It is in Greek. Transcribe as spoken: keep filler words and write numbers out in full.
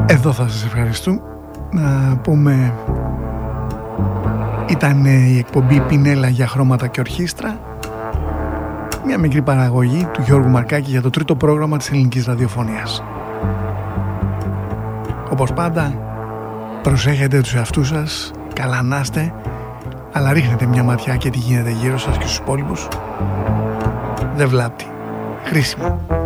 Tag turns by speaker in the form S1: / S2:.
S1: Εδώ θα σας ευχαριστώ. Να πούμε, ήταν η εκπομπή Πινέλα για χρώματα και ορχήστρα, μια μικρή παραγωγή του Γιώργου Μαρκάκη για το τρίτο πρόγραμμα της ελληνικής ραδιοφωνίας. Όπως πάντα, προσέχετε τους εαυτούς σας, καλά να είστε, αλλά ρίχνετε μια ματιά και τι γίνεται γύρω σας και στους υπόλοιπους. Δεν βλάπτει. Χρήσιμο.